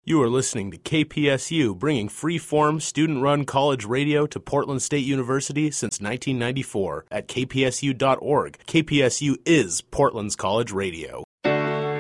You are listening to KPSU, bringing free-form, student-run college radio to Portland State University since 1994 at kpsu.org. KPSU is Portland's college radio.